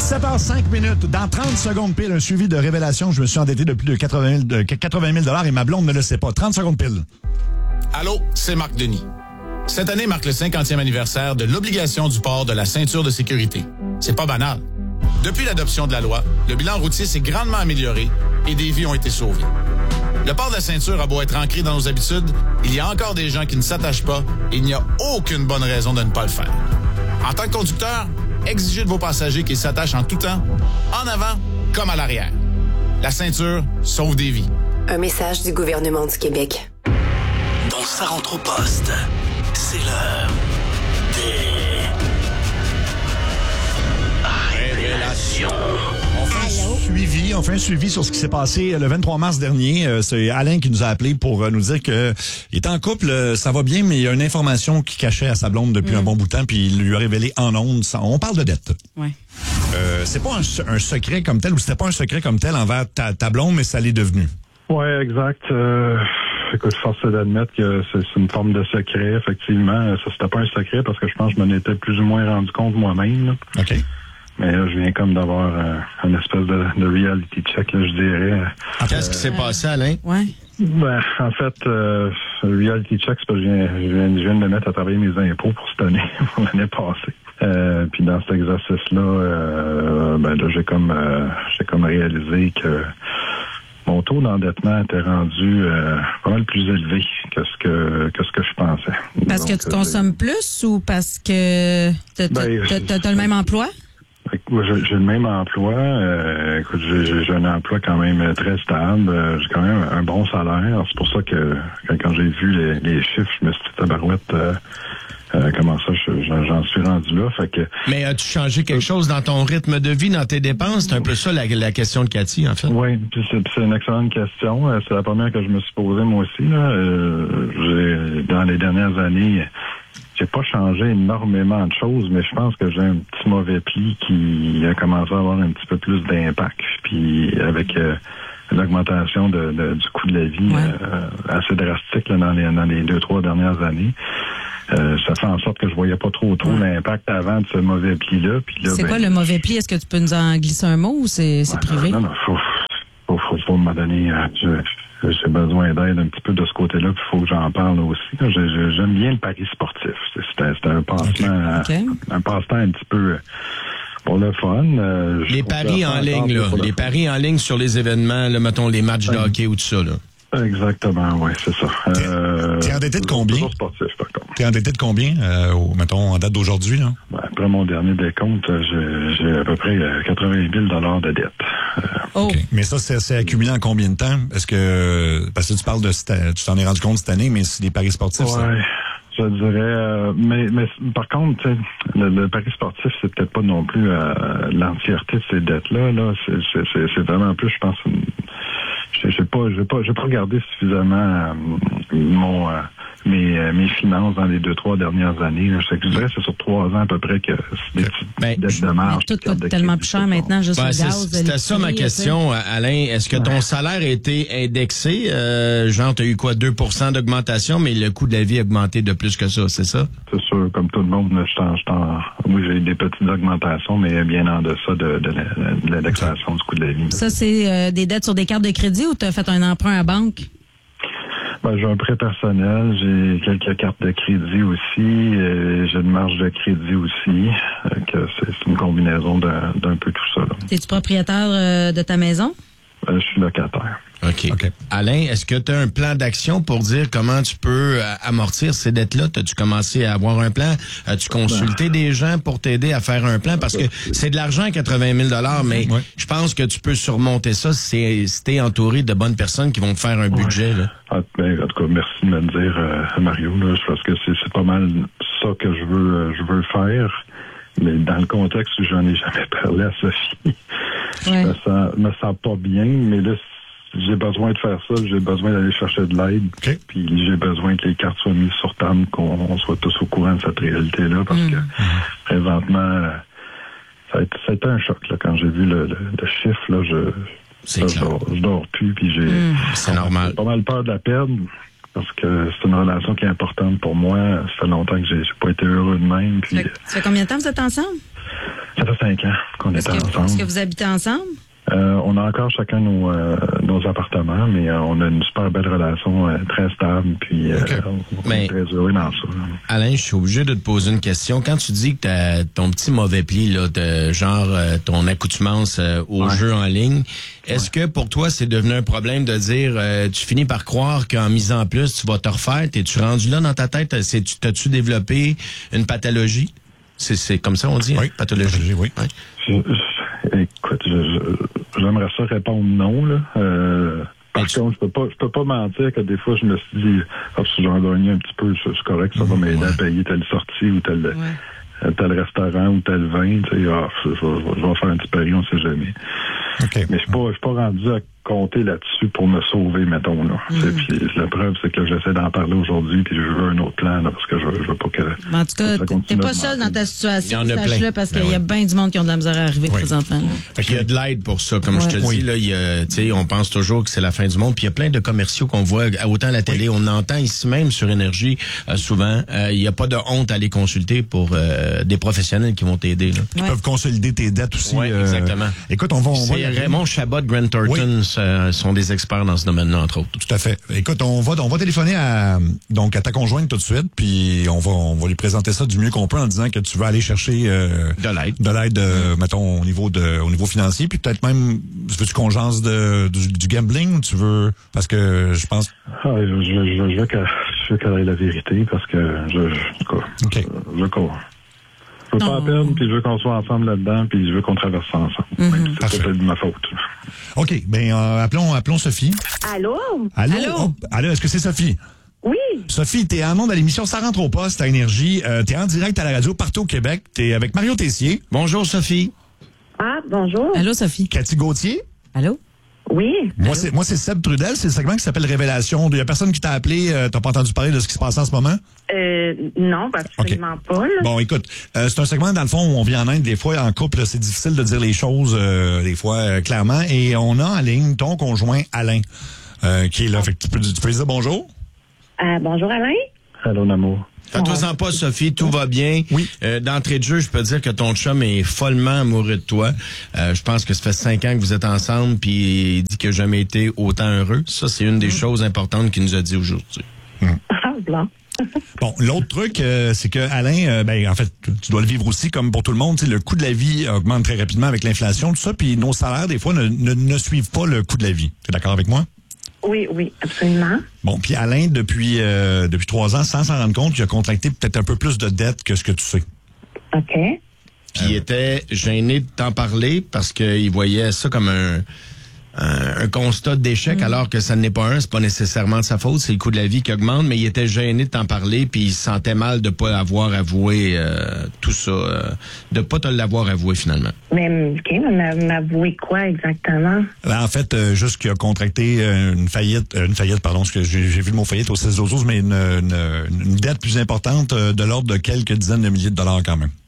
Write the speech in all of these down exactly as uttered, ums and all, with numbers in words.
sept heures cinq minutes. Dans trente secondes pile, un suivi de révélation. Je me suis endetté de plus de quatre-vingt mille dollars et ma blonde ne le sait pas. trente secondes pile. Allô, c'est Marc Denis. Cette année marque le cinquantième anniversaire de l'obligation du port de la ceinture de sécurité. C'est pas banal. Depuis l'adoption de la loi, le bilan routier s'est grandement amélioré et des vies ont été sauvées. Le port de la ceinture a beau être ancré dans nos habitudes, il y a encore des gens qui ne s'attachent pas et il n'y a aucune bonne raison de ne pas le faire. En tant que conducteur, exigez de vos passagers qu'ils s'attachent en tout temps, en avant comme à l'arrière. La ceinture sauve des vies. Un message du gouvernement du Québec. Dans Ça rentre au poste, c'est l'heure des révélations. On fait un suivi, on fait un suivi sur ce qui s'est passé le vingt-trois mars dernier. Euh, c'est Alain qui nous a appelé pour euh, nous dire que il était en couple, euh, ça va bien, mais il y a une information qui cachait à sa blonde depuis mmh. un bon bout de temps, puis il lui a révélé en ondes. On parle de dette. Ouais. Euh, c'est pas un, un secret comme tel, ou c'était pas un secret comme tel envers ta, ta blonde, mais ça l'est devenu. Ouais, exact. Euh, écoute, force est d'admettre que c'est, c'est une forme de secret, effectivement. Ça, c'était pas un secret parce que je pense que je m'en étais plus ou moins rendu compte moi-même. Là. OK. Mais là, je viens comme d'avoir euh, une espèce de, de reality check, là, je dirais. Qu'est-ce qui s'est passé, Alain? Ouais. Ben, en fait, euh, reality check, c'est parce que je viens, je, viens, je viens de me mettre à travailler mes impôts pour cette année, pour l'année passée. Euh, puis dans cet exercice-là, euh, ben là, j'ai comme euh, j'ai comme réalisé que mon taux d'endettement était rendu euh, pas mal plus élevé que ce que que ce que je pensais. Parce Donc, que tu consommes plus ou parce que t'as, ben, t'as, t'as, t'as le même emploi? J'ai, j'ai le même emploi. Euh, écoute, j'ai, j'ai un emploi quand même très stable. Euh, j'ai quand même un bon salaire. C'est pour ça que quand, quand j'ai vu les, les chiffres, je me suis dit, tabarouette, euh, euh, comment ça, je, j'en suis rendu là. Fait que, Mais as-tu changé quelque chose dans ton rythme de vie, dans tes dépenses? C'est un peu ça la, la question de Cathy, en fait. Oui, puis c'est, c'est une excellente question. C'est la première que je me suis posée moi aussi. Là. Euh, j'ai, dans les dernières années, j'ai pas changé énormément de choses, mais je pense que j'ai un petit mauvais pli qui a commencé à avoir un petit peu plus d'impact. Puis avec euh, l'augmentation de, de, du coût de la vie ouais. euh, assez drastique là, dans les dans les deux, trois dernières années, euh, ça fait en sorte que je voyais pas trop trop ouais. l'impact avant de ce mauvais pli-là. Puis là, c'est ben, quoi le mauvais pli? Est-ce que tu peux nous en glisser un mot ou c'est, c'est ouais, privé? Non, non, faut, faut, faut, faut me donner... Euh, je, J'ai besoin d'aide un petit peu de ce côté-là, puis il faut que j'en parle aussi. Je, je, j'aime bien le pari sportif. C'est, c'est, c'est un passe-temps, okay. Okay. un passe-temps un petit peu pour le fun. Euh, les paris en ligne, là. Les paris en ligne sur les événements, là, mettons les matchs de hockey ou tout ça, là. Exactement, oui, c'est ça. T'es, euh, t'es endetté de combien? Sportif, par contre. T'es endetté de combien, euh, au, mettons, en date d'aujourd'hui, là? Ben, après mon dernier décompte, j'ai, j'ai à peu près quatre-vingt mille dollars de dette. Euh, oh. Okay. Mais ça, c'est, c'est accumulé en combien de temps? Est-ce que, parce que tu parles de, tu t'en es rendu compte cette année, mais c'est des paris sportifs, ouais. ça? Je dirais, euh, mais, mais par contre, tu sais, le, le pari sportif, c'est peut-être pas non plus euh, l'entièreté de ces dettes-là. Là, c'est, c'est, c'est, c'est vraiment plus, je pense, une, je sais pas, j'ai pas, j'ai pas regardé suffisamment euh, mon euh, mes euh, mes finances dans les deux trois dernières années. Là. Je sais que je dirais c'est sur trois ans à peu près que c'est des petites ben, dettes de marge. Tout coûte tellement plus cher maintenant, juste ben, le gaz. C'était le ça ma question, Alain. Est-ce que ton ouais. salaire a été indexé? Euh, genre, tu as eu quoi, deux pour cent d'augmentation, mais le coût de la vie a augmenté de plus que ça, c'est ça? C'est sûr, comme tout le monde, je t'en, je t'en, oui, j'ai eu des petites augmentations, mais bien en deçà de, de, de l'indexation du coût de la vie. Ça, c'est euh, des dettes sur des cartes de crédit ou tu as fait un emprunt à banque? Ben, j'ai un prêt personnel, j'ai quelques cartes de crédit aussi, et j'ai une marge de crédit aussi, euh, que c'est, c'est une combinaison d'un, d'un peu tout ça. Là. Es-tu propriétaire euh, de ta maison? Euh, je suis locataire. OK. okay. Alain, est-ce que tu as un plan d'action pour dire comment tu peux euh, amortir ces dettes-là? As-tu commencé à avoir un plan? As-tu consulté ben. des gens pour t'aider à faire un plan? Parce que c'est de l'argent, quatre-vingt mille dollars, mais ouais. je pense que tu peux surmonter ça si, si tu es entouré de bonnes personnes qui vont te faire un ouais. budget. Là. Ah, ben, en tout cas, merci de me le dire, euh, Mario. Là, je pense que c'est, c'est pas mal ça que je veux, euh, je veux faire. Mais dans le contexte où j'en ai jamais parlé à Sophie, ouais. je me sens, me sens pas bien, mais là, j'ai besoin de faire ça, j'ai besoin d'aller chercher de l'aide, okay. puis j'ai besoin que les cartes soient mises sur table, qu'on on soit tous au courant de cette réalité-là, parce mmh. que présentement, ça a, été, ça a été un choc, là, quand j'ai vu le, le, le chiffre, là, je, c'est je, dors, je dors plus, puis j'ai, mmh. c'est normal. J'ai pas mal peur de la perdre, parce que c'est une relation qui est importante pour moi. Ça fait longtemps que j'ai, j'ai pas été heureux de même. Puis, ça, fait, ça fait combien de temps que vous êtes ensemble? Ça fait cinq ans qu'on est, est-ce est que, ensemble. Est-ce que vous habitez ensemble? Euh, on a encore chacun nos, euh, nos appartements, mais euh, on a une super belle relation, euh, très stable, puis euh, okay. on mais, est très heureux dans ça. Alain, je suis obligé de te poser une question. Quand tu dis que t'as ton petit mauvais pli, là, de genre euh, ton accoutumance euh, au ouais. jeu en ligne, est-ce ouais. que pour toi, c'est devenu un problème de dire, euh, tu finis par croire qu'en misant plus, tu vas te refaire? T'es-tu rendu là dans ta tête? C'est, tu, t'as-tu développé une pathologie? C'est, c'est comme ça on dit, oui. hein? Pathologie, oui. oui. Je, je, écoute, je, je, j'aimerais ça répondre non, là. Euh, par contre, je peux pas, je peux pas mentir que des fois, je me suis dit, ah, si j'en gagne un petit peu, c'est correct, ça va m'aider ouais. à payer telle sortie ou tel, ouais. tel restaurant ou tel vin, tu sais, ah, je, je, je vais faire un petit pari, on sait jamais. Okay. Mais je suis pas, je suis pas rendu à compter là-dessus pour me sauver, mettons, là. Mm. Puis la preuve, c'est que j'essaie d'en parler aujourd'hui, puis je veux un autre plan, là, parce que je, je veux pas que... En tout cas, t'es pas seul dans ta situation, sache-le, parce qu'il ben y a oui. bien du monde qui ont de la misère à arriver oui. présentement. Il y a de l'aide pour ça, comme ouais. je te oui. dis, là, il y a, tu sais, on pense toujours que c'est la fin du monde, puis il y a plein de commerciaux qu'on voit, autant à la télé, oui. on entend ici même sur Énergie, euh, souvent, euh, il y a pas de honte à les consulter pour euh, des professionnels qui vont t'aider, là. Qui ouais. peuvent consolider tes dettes aussi. Oui, euh, exactement. Écoute, on va... On c'est va Raymond Chabot, Grant Thornton, oui. euh, sont des experts dans ce domaine-là, entre autres. Tout à fait. Écoute, on va on va téléphoner à donc à ta conjointe tout de suite, puis on va on va lui présenter ça du mieux qu'on peut en disant que tu veux aller chercher euh, de l'aide, de l'aide, euh, mmh. mettons au niveau de au niveau financier, puis peut-être même veux-tu qu'on jase de du, du gambling ou tu veux parce que je pense. Ah, je je je, je veux qu'elle je veux qu'elle ait la vérité parce que je je quoi. Okay. Je, je quoi. Je veux non. pas perdre, puis je veux qu'on soit ensemble là-dedans, puis je veux qu'on traverse ça ensemble. Mm-hmm. C'est peut-être de ma faute. OK. Ben, euh, appelons, appelons Sophie. Allô? Allô? Allô? Oh, allô, est-ce que c'est Sophie? Oui. Sophie, t'es en ondes à l'émission Ça rentre au poste à Énergie. Euh, t'es en direct à la radio partout au Québec. T'es avec Mario Tessier. Bonjour, Sophie. Ah, bonjour. Allô, Sophie. Cathy Gauthier. Allô? Oui. Moi, c'est, moi, c'est Seb Trudel. C'est le segment qui s'appelle Révélation. Il y a personne qui t'a appelé. Euh, t'as pas entendu parler de ce qui se passe en ce moment? Euh, non, absolument okay. pas. Là. Bon, écoute, euh, c'est un segment, dans le fond, où on vient en Inde. Des fois, en couple, c'est difficile de dire les choses, euh, des fois, euh, clairement. Et on a en ligne ton conjoint, Alain, euh, qui est là. Fait que tu peux, tu peux lui dire bonjour? Euh, bonjour, Alain. Allô, l'amour. Fais-toi-en pas, Sophie, tout va bien. Oui. Euh, d'entrée de jeu, je peux te dire que ton chum est follement amoureux de toi. Euh, je pense que ça fait cinq ans que vous êtes ensemble, puis il dit qu'il n'a jamais été autant heureux. Ça, c'est une des mmh. choses importantes qu'il nous a dit aujourd'hui. Mmh. Ah, blanc. Bon, l'autre truc, euh, c'est que Alain, euh, ben en fait, tu dois le vivre aussi comme pour tout le monde. Le coût de la vie augmente très rapidement avec l'inflation, tout ça, puis nos salaires, des fois, ne, ne, ne suivent pas le coût de la vie. Tu es d'accord avec moi? Oui, oui, absolument. Bon, puis Alain, depuis euh, depuis trois ans, sans s'en rendre compte, il a contracté peut-être un peu plus de dettes que ce que tu sais. OK. Puis il était gêné de t'en parler parce qu'il voyait ça comme un... Un, un constat d'échec, mmh. alors que ça n'est pas un, c'est pas nécessairement de sa faute, c'est le coût de la vie qui augmente, mais il était gêné de t'en parler, puis il se sentait mal de pas avoir avoué euh, tout ça, euh, de pas te l'avoir avoué finalement. Mais OK, mais m'avouer quoi exactement? Ben, en fait, euh, juste qu'il a contracté une faillite, euh, une faillite, pardon, parce que j'ai, j'ai vu le mot faillite au seize douze, mais une, une, une dette plus importante euh, de l'ordre de quelques dizaines de milliers de dollars quand même.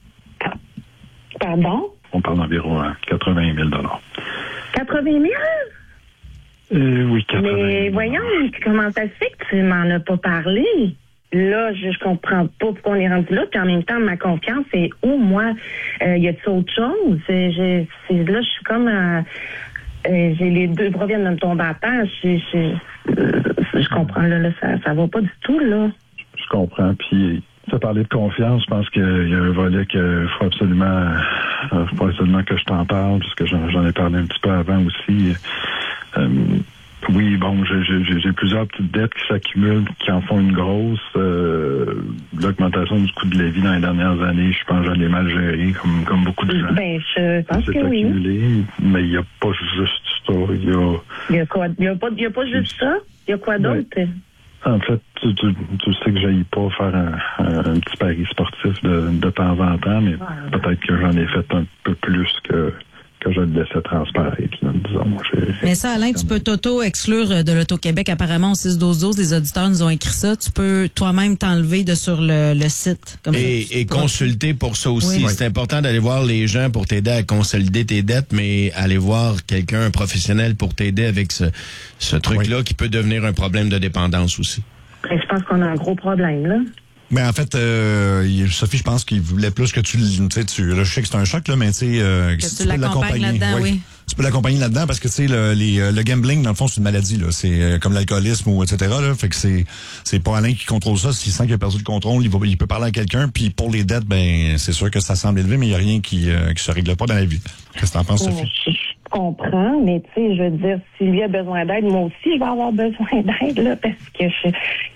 Pardon? On parle d'environ hein, quatre-vingt mille dollars. quatre-vingt mille? Euh, oui, quatre-vingt mille. Mais voyons, comment ça se fait que tu m'en as pas parlé? Là, je, je comprends pas pourquoi on est rendu là. Puis en même temps, ma confiance est où, moi? Euh, y a-t-il autre chose? Je, c'est, là, je suis comme... Euh, euh, j'ai les deux bras viennent de me tomber à terre. Je, je, euh, je comprends, là, là, ça, ça va pas du tout, là. Je, je comprends. Puis... Tu as parlé de confiance, je pense qu'il y a un volet qu'il faut absolument, euh, faut absolument que je t'en parle, parce que j'en, j'en ai parlé un petit peu avant aussi. Euh, oui, bon, j'ai, j'ai, j'ai plusieurs petites dettes qui s'accumulent, qui en font une grosse. Euh, l'augmentation du coût de la vie dans les dernières années, je pense que je l'ai mal géré, comme, comme beaucoup de gens. Ben, je pense que accumulé, oui. Mais il n'y a pas juste ça. Il y a... Il y a quoi? Il n'y a pas, il y a pas juste ça? Il y a quoi d'autre? Ouais. En fait, tu, tu, tu sais que j'aille pas faire un, un, un petit pari sportif de, de temps en temps, mais ouais. peut-être que j'en ai fait un peu plus que, que je le laissais transparaître, là, disons. J'ai, mais ça, Alain, tu peux t'auto-exclure de l'Auto-Québec. Apparemment, au six douze douze, les auditeurs nous ont écrit ça. Tu peux toi-même t'enlever de sur le, le site. Comme et ça, et consulter pour ça aussi. Oui. C'est important d'aller voir les gens pour t'aider à consolider tes dettes, mais aller voir quelqu'un, un professionnel, pour t'aider avec ce, ce truc-là oui. qui peut devenir un problème de dépendance aussi. Et je pense qu'on a un gros problème, là. Mais en fait, euh, Sophie, je pense qu'il voulait plus que tu, tu sais, tu, là, je sais que c'est un choc là, mais tu sais, euh, que si tu peux l'accompagnes là-dedans, oui. oui. Tu peux l'accompagner là-dedans parce que tu sais, le, les, le gambling dans le fond c'est une maladie là, c'est euh, comme l'alcoolisme ou et cetera là, fait que c'est c'est pas Alain qui contrôle ça. S'il sent qu'il a perdu le contrôle, il va, il peut parler à quelqu'un. Puis pour les dettes, ben c'est sûr que ça semble élevé, mais il y a rien qui euh, qui se règle pas dans la vie. Qu'est-ce que t'en penses, Sophie? Je comprends, mais tu sais, je veux dire, s'il y a besoin d'aide, moi aussi, je vais avoir besoin d'aide là, parce que je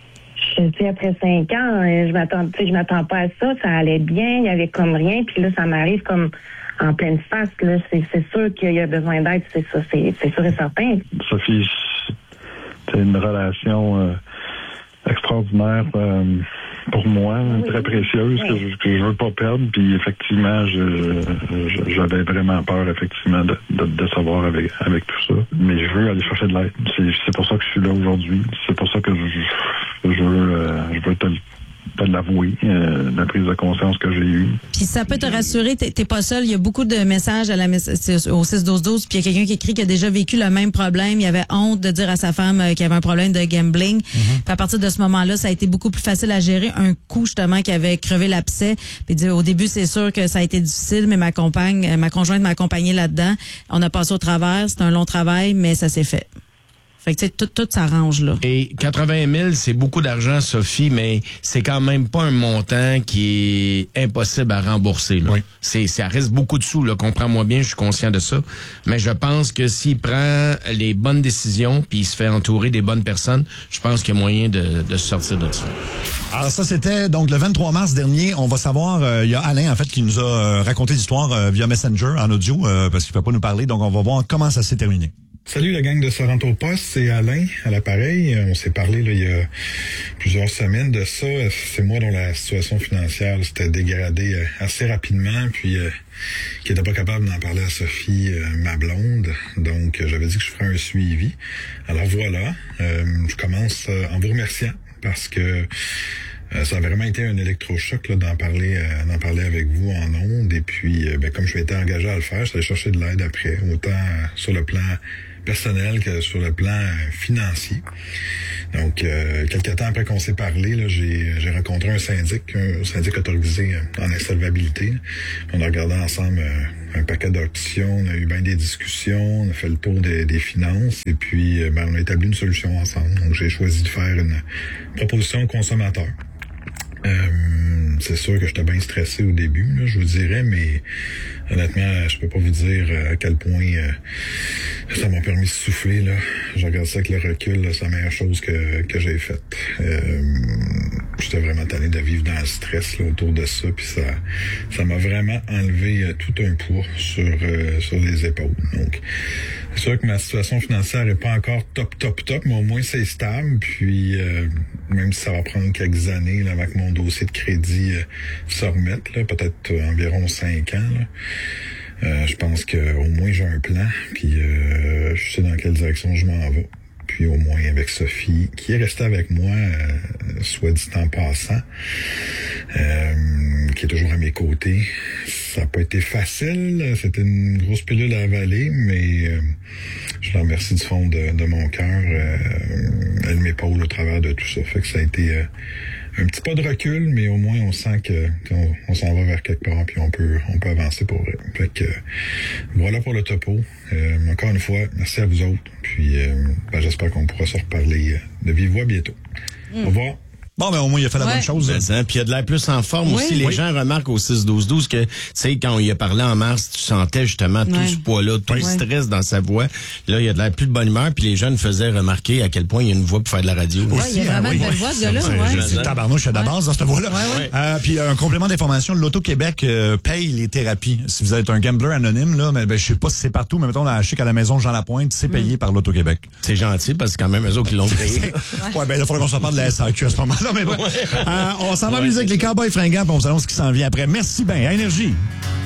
Je, tu sais, après cinq ans, je m'attends, tu sais, je m'attends pas à ça. Ça allait bien, il y avait comme rien, puis là, ça m'arrive comme en pleine face. Là, c'est, c'est sûr qu'il y a besoin d'aide, c'est ça, c'est, c'est sûr et certain. Sophie, c'est une relation euh, extraordinaire euh, pour moi, oui. très précieuse oui. que, je, que je veux pas perdre. Puis effectivement, je, je, j'avais vraiment peur, effectivement, de, de, de savoir avec avec tout ça. Mais je veux aller chercher de l'aide. C'est, c'est pour ça que je suis là aujourd'hui. C'est pour ça que je, je veux, euh, je veux te de l'avouer, euh, la prise de conscience que j'ai eue. Puis ça peut te rassurer, t'es, t'es pas seul. Il y a beaucoup de messages à la au six douze douze, puis il y a quelqu'un qui écrit qu'il a déjà vécu le même problème. Il avait honte de dire à sa femme euh, qu'il y avait un problème de gambling. Mm-hmm. Puis à partir de ce moment-là, ça a été beaucoup plus facile à gérer. Un coup, justement, qui avait crevé l'abcès. Puis dire, au début, c'est sûr que ça a été difficile, mais ma compagne, ma conjointe m'a accompagnée là-dedans. On a passé au travers. C'était un long travail, mais ça s'est fait. Fait que tu sais, tout, tout s'arrange là. Et quatre-vingt mille, c'est beaucoup d'argent, Sophie, mais c'est quand même pas un montant qui est impossible à rembourser. Là. Oui. C'est, ça reste beaucoup de sous, là. Comprends-moi bien, je suis conscient de ça. Mais je pense que s'il prend les bonnes décisions puis il se fait entourer des bonnes personnes, je pense qu'il y a moyen de, de se sortir de ça. Alors ça, c'était donc le vingt-trois mars dernier. On va savoir, il euh, y a Alain, en fait, qui nous a euh, raconté l'histoire euh, via Messenger en audio, euh, parce qu'il ne peut pas nous parler. Donc, on va voir comment ça s'est terminé. Salut la gang de Ça rentre au poste, c'est Alain à l'appareil. On s'est parlé là, il y a plusieurs semaines de ça. C'est moi dont la situation financière là, s'était dégradée assez rapidement, puis euh, qui n'était pas capable d'en parler à Sophie, euh, ma blonde. Donc euh, j'avais dit que je ferais un suivi. Alors voilà, euh, je commence euh, en vous remerciant parce que Euh, ça a vraiment été un électrochoc là, d'en parler euh, d'en parler avec vous en ondes. Et puis, euh, ben, comme je m'étais engagé à le faire, je suis allé chercher de l'aide après, autant euh, sur le plan personnel que sur le plan euh, financier. Donc, euh, quelques temps après qu'on s'est parlé, là, j'ai, j'ai rencontré un syndic, un syndic autorisé euh, en insolvabilité. On a regardé ensemble euh, un paquet d'options, on a eu bien des discussions, on a fait le tour des, des finances et puis euh, ben, on a établi une solution ensemble. Donc, j'ai choisi de faire une proposition aux consommateurs. Euh, c'est sûr que j'étais bien stressé au début, là, je vous dirais, mais honnêtement, je peux pas vous dire à quel point euh, ça m'a permis de souffler. Là. Je regarde ça avec le recul, là, c'est la meilleure chose que, que j'ai faite. Euh, j'étais vraiment tanné de vivre dans le stress là, autour de ça, puis ça ça m'a vraiment enlevé euh, tout un poids sur euh, sur les épaules. Donc, c'est sûr que ma situation financière est pas encore top, top, top, mais au moins c'est stable. Puis, euh, même si ça va prendre quelques années là, avec mon dossier de crédit euh, se remettre, là, peut-être euh, environ cinq ans, là, euh, je pense que au moins j'ai un plan, puis euh, je sais dans quelle direction je m'en vais. Puis au moins avec Sophie, qui est restée avec moi, euh, soit dit en passant, euh, qui est toujours à mes côtés. Ça n'a pas été facile, c'était une grosse pilule à avaler, mais euh, je la remercie du fond de, de mon cœur. Euh, elle m'épaule au travers de tout ça. Fait que ça a été euh, un petit pas de recul, mais au moins on sent que on, on s'en va vers quelque part, puis on peut on peut avancer pour vrai. Fait que euh, voilà pour le topo. Euh, encore une fois, merci à vous autres. Puis euh, ben, j'espère qu'on pourra se reparler de vive voix bientôt. Mmh. Au revoir. Bon, ben au moins, il a fait la ouais. bonne chose. Hein. Puis il y a de l'air plus en forme oui. aussi. Les oui. gens remarquent au six douze douze que, tu sais, quand on y a parlé en mars, tu sentais justement tout ouais. ce poids-là, tout oui. le stress dans sa voix. Là, il y a de l'air plus de bonne humeur, puis les jeunes faisaient remarquer à quel point il y a une voix pour faire de la radio. Oui, il y a vraiment oui. une belle voix, ce gars-là. Ouais. C'est tabarnouche à la base dans cette voix-là. Ouais, ouais. Euh, puis un complément d'information, l'Auto-Québec euh, paye les thérapies. Si vous êtes un gambler anonyme, là, mais ben, je sais pas si c'est partout, mais mettons, à Chic à la maison Jean Lapointe, c'est payé mm. par l'Auto-Québec. C'est gentil, parce que c'est quand même eux autres qui l'ont payé. ouais, ben, il faudrait qu'on se parle de la S A Q à ce moment-là, mais bon. Euh, on s'en va amuser avec les Cowboys fringants, puis on vous annonce ce qui s'en vient après. Merci bien. À Énergie.